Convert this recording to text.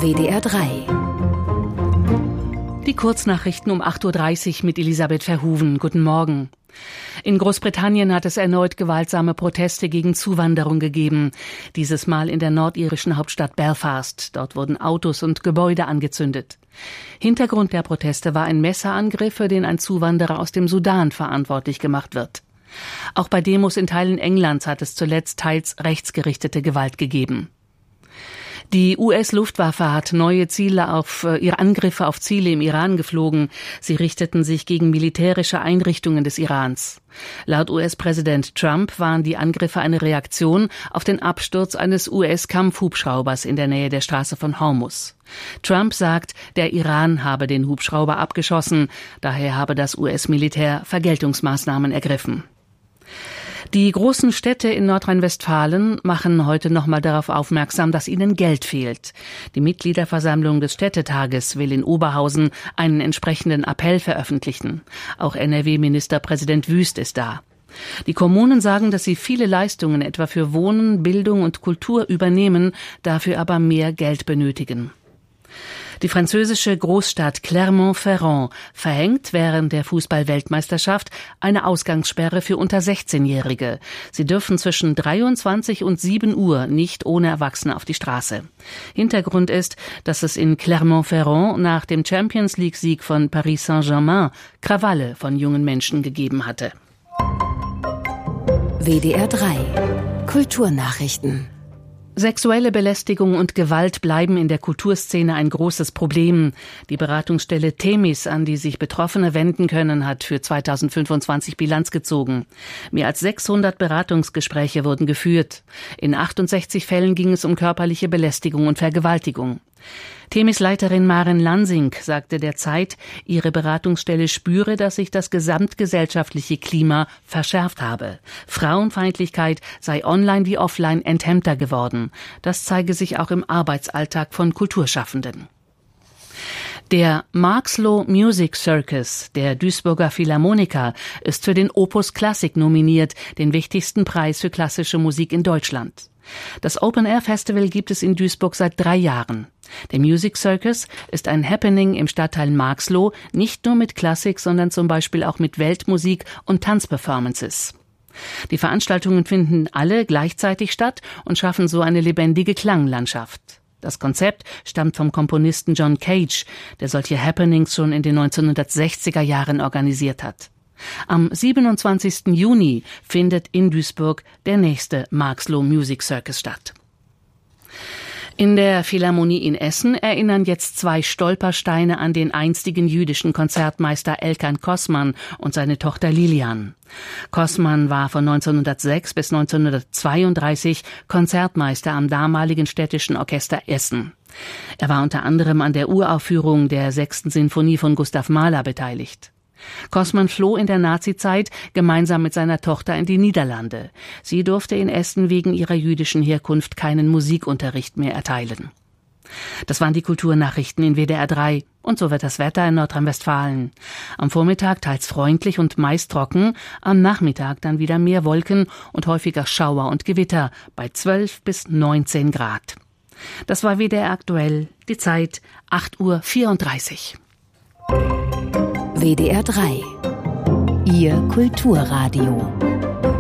WDR 3. Die Kurznachrichten um 8.30 Uhr mit Elisabeth Verhoeven. Guten Morgen. In Großbritannien hat es erneut gewaltsame Proteste gegen Zuwanderung gegeben. Dieses Mal in der nordirischen Hauptstadt Belfast. Dort wurden Autos und Gebäude angezündet. Hintergrund der Proteste war ein Messerangriff, für den ein Zuwanderer aus dem Sudan verantwortlich gemacht wird. Auch bei Demos in Teilen Englands hat es zuletzt teils rechtsgerichtete Gewalt gegeben. Die US-Luftwaffe hat neue ihre Angriffe auf Ziele im Iran geflogen. Sie richteten sich gegen militärische Einrichtungen des Irans. Laut US-Präsident Trump waren die Angriffe eine Reaktion auf den Absturz eines US-Kampfhubschraubers in der Nähe der Straße von Hormuz. Trump sagt, der Iran habe den Hubschrauber abgeschossen. Daher habe das US-Militär Vergeltungsmaßnahmen ergriffen. Die großen Städte in Nordrhein-Westfalen machen heute nochmal darauf aufmerksam, dass ihnen Geld fehlt. Die Mitgliederversammlung des Städtetages will in Oberhausen einen entsprechenden Appell veröffentlichen. Auch NRW-Ministerpräsident Wüst ist da. Die Kommunen sagen, dass sie viele Leistungen etwa für Wohnen, Bildung und Kultur übernehmen, dafür aber mehr Geld benötigen. Die französische Großstadt Clermont-Ferrand verhängt während der Fußball-Weltmeisterschaft eine Ausgangssperre für unter 16-Jährige. Sie dürfen zwischen 23 und 7 Uhr nicht ohne Erwachsene auf die Straße. Hintergrund ist, dass es in Clermont-Ferrand nach dem Champions-League-Sieg von Paris Saint-Germain Krawalle von jungen Menschen gegeben hatte. WDR 3 Kulturnachrichten. Sexuelle Belästigung und Gewalt bleiben in der Kulturszene ein großes Problem. Die Beratungsstelle Themis, an die sich Betroffene wenden können, hat für 2025 Bilanz gezogen. Mehr als 600 Beratungsgespräche wurden geführt. In 68 Fällen ging es um körperliche Belästigung und Vergewaltigung. Themis-Leiterin Maren Lansing sagte der Zeit, ihre Beratungsstelle spüre, dass sich das gesamtgesellschaftliche Klima verschärft habe. Frauenfeindlichkeit sei online wie offline enthemmter geworden. Das zeige sich auch im Arbeitsalltag von Kulturschaffenden. Der Marxloh Music Circus der Duisburger Philharmoniker ist für den Opus Klassik nominiert, den wichtigsten Preis für klassische Musik in Deutschland. Das Open-Air-Festival gibt es in Duisburg seit 3 Jahren. Der Music Circus ist ein Happening im Stadtteil Marxloh, nicht nur mit Klassik, sondern zum Beispiel auch mit Weltmusik und Tanzperformances. Die Veranstaltungen finden alle gleichzeitig statt und schaffen so eine lebendige Klanglandschaft. Das Konzept stammt vom Komponisten John Cage, der solche Happenings schon in den 1960er Jahren organisiert hat. Am 27. Juni findet in Duisburg der nächste Marxloh Music Circus statt. In der Philharmonie in Essen erinnern jetzt 2 Stolpersteine an den einstigen jüdischen Konzertmeister Elkan Kosman und seine Tochter Lilian. Kosman war von 1906 bis 1932 Konzertmeister am damaligen Städtischen Orchester Essen. Er war unter anderem an der Uraufführung der 6. Sinfonie von Gustav Mahler beteiligt. Kosman floh in der Nazizeit gemeinsam mit seiner Tochter in die Niederlande. Sie durfte in Essen wegen ihrer jüdischen Herkunft keinen Musikunterricht mehr erteilen. Das waren die Kulturnachrichten in WDR 3. Und so wird das Wetter in Nordrhein-Westfalen. Am Vormittag teils freundlich und meist trocken, am Nachmittag dann wieder mehr Wolken und häufiger Schauer und Gewitter bei 12 bis 19 Grad. Das war WDR aktuell, die Zeit 8.34 Uhr. WDR 3 Ihr Kulturradio.